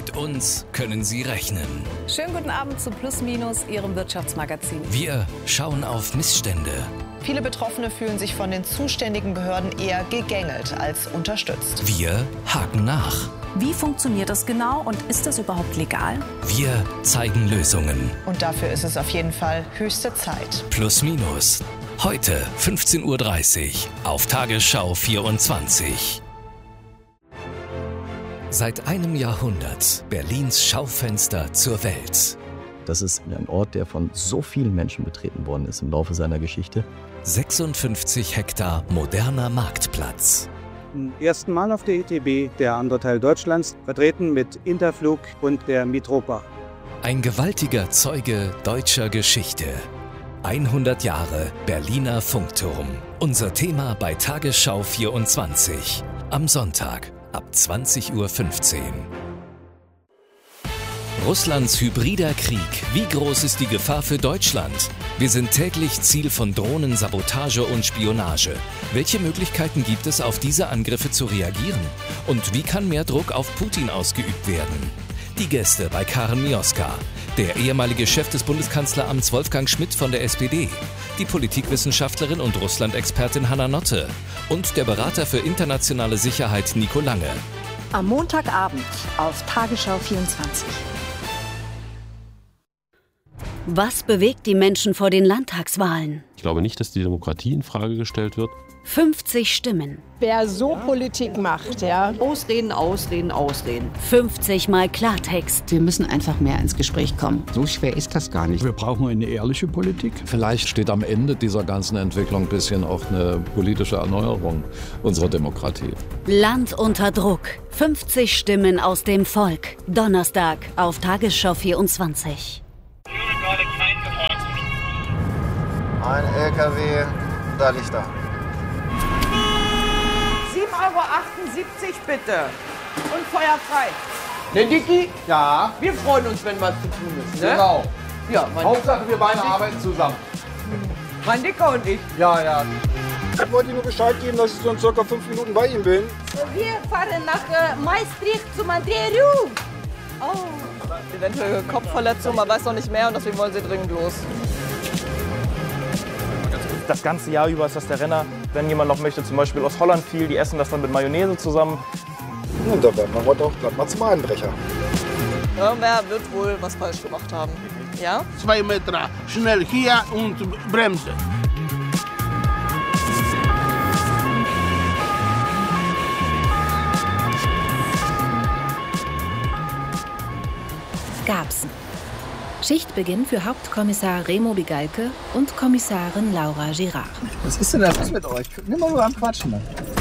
Mit uns können Sie rechnen. Schönen guten Abend zu Plus Minus, Ihrem Wirtschaftsmagazin. Wir schauen auf Missstände. Viele Betroffene fühlen sich von den zuständigen Behörden eher gegängelt als unterstützt. Wir haken nach. Wie funktioniert das genau und ist das überhaupt legal? Wir zeigen Lösungen. Und dafür ist es auf jeden Fall höchste Zeit. Plus Minus. Heute 15:30 Uhr auf Tagesschau 24. Seit einem Jahrhundert Berlins Schaufenster zur Welt. Das ist ein Ort, der von so vielen Menschen betreten worden ist im Laufe seiner Geschichte. 56 Hektar moderner Marktplatz. Zum ersten Mal auf der ITB, der andere Teil Deutschlands, vertreten mit Interflug und der Mitropa. Ein gewaltiger Zeuge deutscher Geschichte. 100 Jahre Berliner Funkturm. Unser Thema bei Tagesschau 24. Am Sonntag ab 20:15 Uhr. Russlands hybrider Krieg. Wie groß ist die Gefahr für Deutschland? Wir sind täglich Ziel von Drohnen, Sabotage und Spionage. Welche Möglichkeiten gibt es, auf diese Angriffe zu reagieren? Und wie kann mehr Druck auf Putin ausgeübt werden? Die Gäste bei Karen Mioska. Der ehemalige Chef des Bundeskanzleramts Wolfgang Schmidt von der SPD. Die Politikwissenschaftlerin und Russland-Expertin Hanna Notte. Und der Berater für internationale Sicherheit Nico Lange. Am Montagabend auf Tagesschau 24. Was bewegt die Menschen vor den Landtagswahlen? Ich glaube nicht, dass die Demokratie in Frage gestellt wird. 50 Stimmen. Wer so Politik macht, ja. Ausreden, Ausreden, Ausreden. 50 Mal Klartext. Wir müssen einfach mehr ins Gespräch kommen. So schwer ist das gar nicht. Wir brauchen eine ehrliche Politik. Vielleicht steht am Ende dieser ganzen Entwicklung ein bisschen auch eine politische Erneuerung unserer Demokratie. Land unter Druck. 50 Stimmen aus dem Volk. Donnerstag auf Tagesschau 24. Ein LKW, da liegt er. 7,78 € bitte. Und feuerfrei. Der Dicky? Ja. Wir freuen uns, wenn was zu tun ist, ne? Genau. Ja, Hauptsache, wir beide arbeiten zusammen. Mein Dicker und ich. Ja, ja. Ich wollte Ihnen nur Bescheid geben, dass ich so in circa 5 Minuten bei Ihnen bin. Wir fahren nach Maastricht zum André. Oh. Eventuell Kopfverletzung, man weiß noch nicht mehr und deswegen wollen sie dringend los. Das ganze Jahr über ist das der Renner. Wenn jemand noch möchte, zum Beispiel aus Holland viel, die essen das dann mit Mayonnaise zusammen. Und da werden wir heute auch glatt mal zum Einbrecher. Irgendwer wird wohl was falsch gemacht haben. Ja? 2 Meter schnell hier und Bremse. Garbsen. Schichtbeginn für Hauptkommissar Remo Bigalke und Kommissarin Laura Girard. Was ist denn da los mit euch? Nimm mal nur am Quatschen.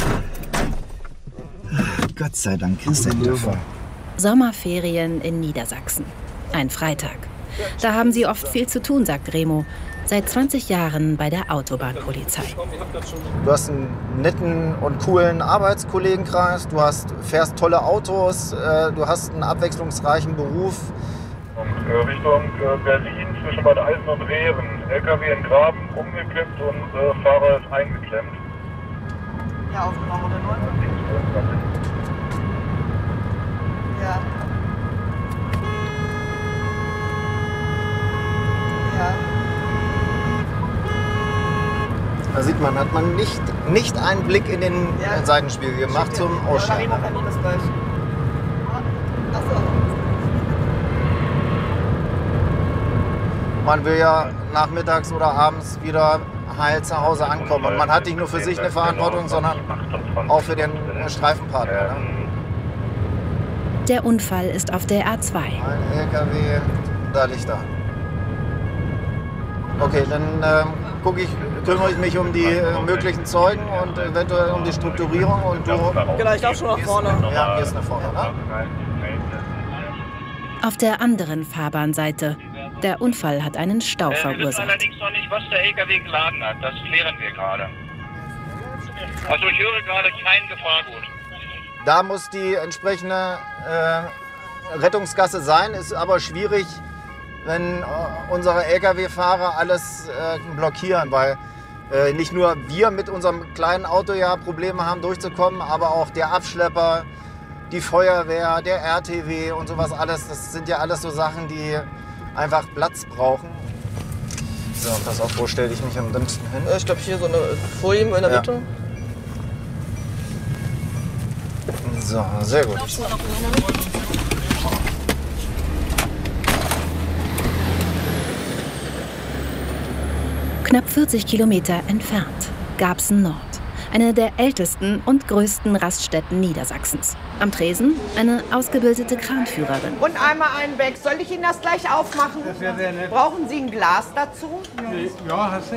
Gott sei Dank, Christian Dörfer. Sommerferien in Niedersachsen. Ein Freitag. Da haben sie oft viel zu tun, sagt Remo. Seit 20 Jahren bei der Autobahnpolizei. Du hast einen netten und coolen Arbeitskollegenkreis, du fährst tolle Autos, du hast einen abwechslungsreichen Beruf. Richtung Berlin zwischen Bad Eisen und Rehren. LKW in Graben umgekippt und Fahrer ist eingeklemmt. Ja, aufgenommen oder 9? Ja. Ja. Da sieht man, hat man nicht einen Blick in den Seitenspiegel gemacht zum Aussteigen. Ja, Remo das gleich. Achso. Man will ja nachmittags oder abends wieder heil zu Hause ankommen. Und man hat nicht nur für sich eine Verantwortung, sondern auch für den Streifenpartner. Ne? Der Unfall ist auf der A2. Ein LKW, da liegt er. Okay, dann kümmere ich mich um die möglichen Zeugen und eventuell um die Strukturierung. Und du genau, ich darf schon nach vorne. Ja, gehst nach vorne, ne? Auf der anderen Fahrbahnseite. Der Unfall hat einen Stau verursacht. Wir wissen allerdings noch nicht, was der LKW geladen hat. Das klären wir gerade. Also ich höre gerade kein Gefahrgut. Da muss die entsprechende Rettungsgasse sein. Ist aber schwierig, wenn unsere Lkw-Fahrer alles blockieren, weil nicht nur wir mit unserem kleinen Auto ja Probleme haben durchzukommen, aber auch der Abschlepper, die Feuerwehr, der RTW und sowas alles. Das sind ja alles so Sachen, die einfach Platz brauchen. So, pass auf, wo stelle ich mich am dümmsten hin? Ich glaube hier so eine Folie in der Mitte. So, sehr gut. Knapp 40 Kilometer entfernt, Garbsen Nord. Eine der ältesten und größten Raststätten Niedersachsens. Am Tresen eine ausgebildete Kranführerin. Und einmal einen weg. Soll ich Ihnen das gleich aufmachen? Das wäre sehr nett. Brauchen Sie ein Glas dazu? Ja, hast du?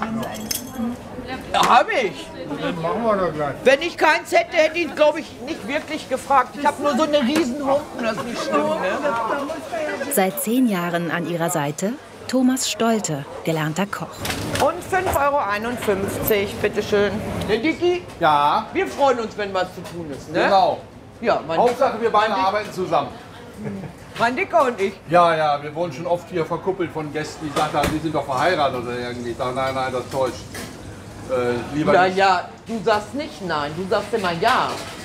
Ja, habe ich. Dann machen wir doch gleich. Wenn ich keins hätte, hätte ich, glaube ich, nicht wirklich gefragt. Ich habe nur so eine Riesenhumpen, das ist nicht schlimm, ne? Seit 10 Jahren an ihrer Seite Thomas Stolte, gelernter Koch. Und 5,51 €, bitteschön. Der Dicky? Ja? Wir freuen uns, wenn was zu tun ist, ne? Genau. Ja, Hauptsache, wir beide arbeiten zusammen. Mein Dicker und ich. Ja, wir wurden schon oft hier verkuppelt von Gästen, die sagten, die sind doch verheiratet oder irgendwie. Ich sage, nein, das täuscht. Lieber nicht. Ja, du sagst nicht nein, du sagst immer ja.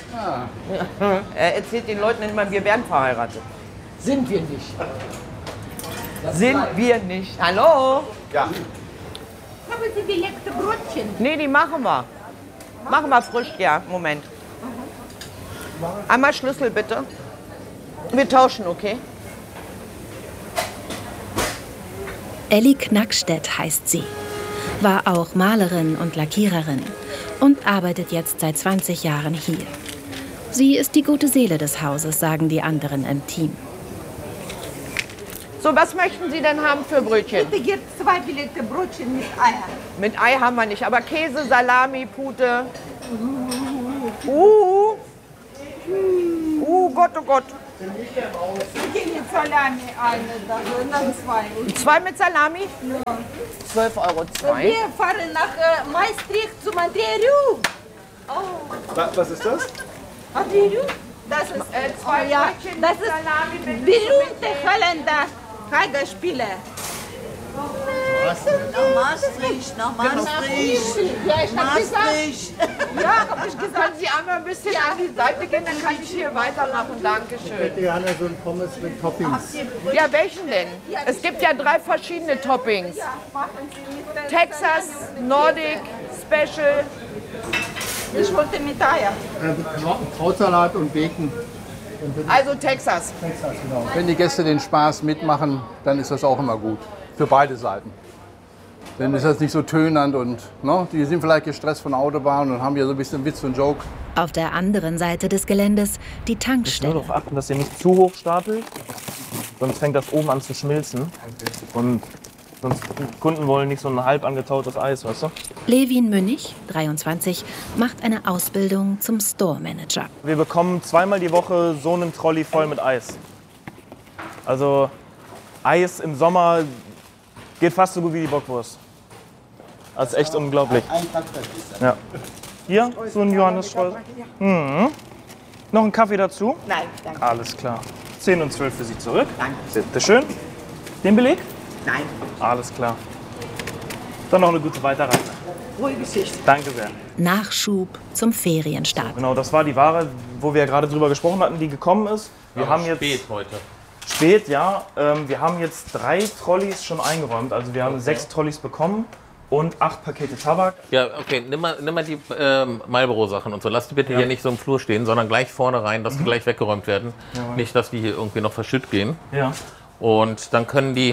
Er erzählt den Leuten immer, wir werden verheiratet. Sind wir nicht. Sind wir nicht. Hallo? Ja. Haben Sie belegte Brötchen? Nee, die machen wir. Machen wir frisch, ja. Moment. Einmal Schlüssel bitte. Wir tauschen, okay? Elli Knackstedt heißt sie. War auch Malerin und Lackiererin und arbeitet jetzt seit 20 Jahren hier. Sie ist die gute Seele des Hauses, sagen die anderen im Team. So, was möchten Sie denn haben für Brötchen? Bitte gibt 2 belegte Brötchen mit Eier. Mit Ei haben wir nicht, aber Käse, Salami, Pute. Gott, oh Gott. Ich gebe mit Salami eine, dann 2. 2 mit Salami? Ja. 12,02 €. Wir fahren nach Maastricht zum André-Rue. Oh. Was ist das? André-Rue? Das ist 2 ja, Brötchen das mit ist Salami mit berühmte Holländer Hagerspiele. Nach Maastricht. Ja, ich hab gesagt. Ja, hab ich gesagt, Sie einmal ein bisschen an die Seite gehen, dann kann ich hier weitermachen. Dankeschön. Ich hätte gerne so einen Pommes mit Toppings. Ja, welchen denn? Es gibt ja 3 verschiedene Toppings. Texas, Nordic, Special. Ich wollte mit Eier. Krautsalat und Bacon. Also Texas. Texas, genau. Wenn die Gäste den Spaß mitmachen, dann ist das auch immer gut. Für beide Seiten. Dann ist das nicht so tönend und die sind vielleicht gestresst von der Autobahn und haben ja so ein bisschen Witz und Joke. Auf der anderen Seite des Geländes die Tankstelle. Nur darauf achten, dass ihr nicht zu hoch stapelt, sonst fängt das oben an zu schmilzen. Und sonst Kunden wollen nicht so ein halb angetautes Eis, weißt du? Levin Münnig, 23, macht eine Ausbildung zum Store Manager. Wir bekommen 2-mal die Woche so einen Trolley voll mit Eis. Also Eis im Sommer geht fast so gut wie die Bockwurst. Das ist echt unglaublich. Ja. Hier, so ein Johannisstreusel. Mhm. Noch einen Kaffee dazu? Nein, danke. Alles klar. 10 und 12 für Sie zurück. Danke. Bitte schön. Den Beleg? Nein. Alles klar. Dann noch eine gute Weiterreise. Ruhige Geschichte. Danke sehr. Nachschub zum Ferienstart. Genau, das war die Ware, wo wir ja gerade drüber gesprochen hatten, die gekommen ist. Wir haben jetzt spät heute. Spät, ja. Wir haben jetzt 3 Trolleys schon eingeräumt. Also wir haben 6 Trolleys bekommen und 8 Pakete Tabak. Ja, okay, nimm mal die Marlboro-Sachen und so. Lass die bitte hier nicht so im Flur stehen, sondern gleich vorne rein, dass die gleich weggeräumt werden. Ja. Nicht, dass die hier irgendwie noch verschütt gehen. Ja. Und dann können die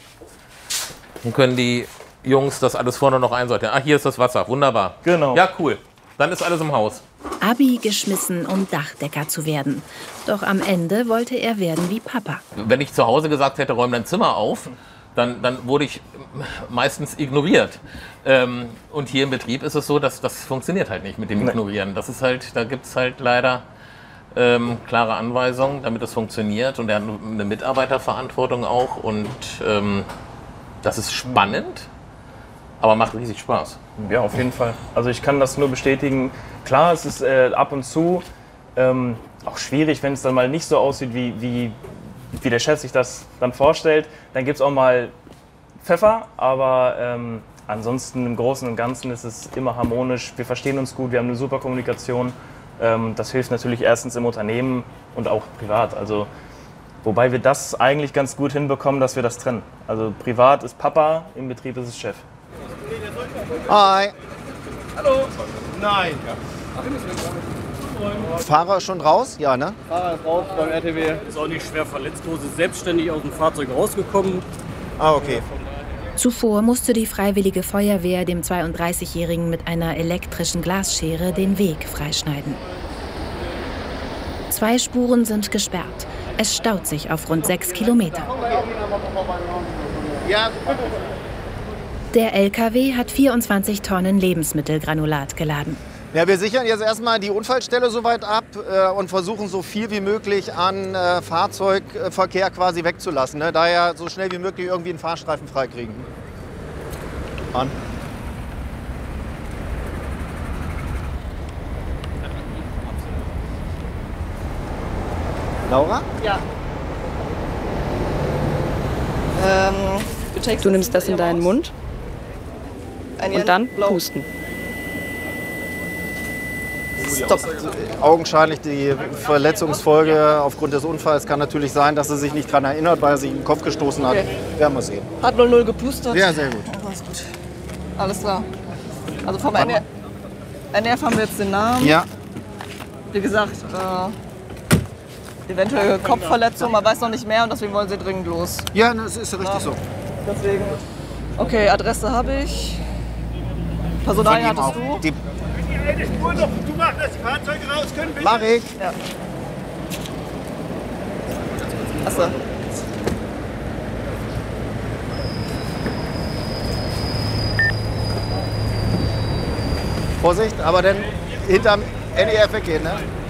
Jungs das alles vorne noch einsortieren. Ach, hier ist das Wasser. Wunderbar. Genau. Ja, cool. Dann ist alles im Haus. Abi geschmissen, um Dachdecker zu werden. Doch am Ende wollte er werden wie Papa. Wenn ich zu Hause gesagt hätte, räum dein Zimmer auf, dann wurde ich meistens ignoriert. Und hier im Betrieb ist es so, dass das funktioniert halt nicht mit dem Ignorieren. Das ist halt, da gibt es halt leider klare Anweisungen, damit es funktioniert. Und er hat eine Mitarbeiterverantwortung auch. Und das ist spannend, aber macht riesig Spaß. Ja, auf jeden Fall. Also ich kann das nur bestätigen. Klar, es ist ab und zu auch schwierig, wenn es dann mal nicht so aussieht, wie der Chef sich das dann vorstellt. Dann gibt es auch mal Pfeffer, aber ansonsten im Großen und Ganzen ist es immer harmonisch. Wir verstehen uns gut, wir haben eine super Kommunikation Das hilft natürlich erstens im Unternehmen und auch privat. Also, wobei wir das eigentlich ganz gut hinbekommen, dass wir das trennen. Also privat ist Papa, im Betrieb ist es Chef. Hi. Hallo. Nein. Fahrer schon raus? Ja, ne? Fahrer ist raus beim RTW. Ist auch nicht schwer verletzt, Hose selbstständig aus dem Fahrzeug rausgekommen. Ah, okay. Zuvor musste die Freiwillige Feuerwehr dem 32-Jährigen mit einer elektrischen Glasschere den Weg freischneiden. 2 Spuren sind gesperrt. Es staut sich auf rund 6 Kilometer. Der LKW hat 24 Tonnen Lebensmittelgranulat geladen. Ja, wir sichern jetzt erstmal die Unfallstelle soweit ab und versuchen so viel wie möglich an Fahrzeugverkehr quasi wegzulassen. Ne? Daher so schnell wie möglich irgendwie einen Fahrstreifen freikriegen. An. Laura? Ja. Du nimmst das in deinen Mund und dann pusten. Stop. Augenscheinlich die Verletzungsfolge aufgrund des Unfalls kann natürlich sein, dass sie sich nicht daran erinnert, weil er sich den Kopf gestoßen hat. Okay. Werden wir sehen. Hat 00 gepustet? Ja, sehr gut. Oh, ist gut. Alles klar. Also vom NRF haben wir jetzt den Namen. Ja. Wie gesagt, eventuell Kopfverletzung, man weiß noch nicht mehr und deswegen wollen sie dringend los. Ja, das ist richtig so. Deswegen. Okay, Adresse habe ich. Personal hattest du? Die eine Spur noch zumachen, dass die Fahrzeuge raus können, bitte? Mach ich. Ja. Achso. Vorsicht, aber dann hinterm NEF weggehen, ne?